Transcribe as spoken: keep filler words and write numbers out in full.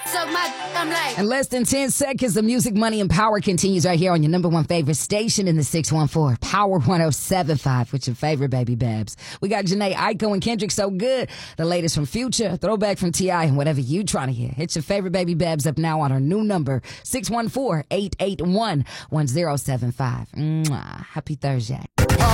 suck my I'm like. In less than ten seconds, the music, money, and power continues right here on your number one favorite station in the six one four, Power one oh seven point five with your favorite baby babs. We got Janae Aiko and Kendrick So Good, the latest from Future, throwback from T I, and whatever you trying to hear. Hit your favorite baby babs up now on our new number, six one four, eight eight one, one oh seven five. Mwah. Happy Thursday.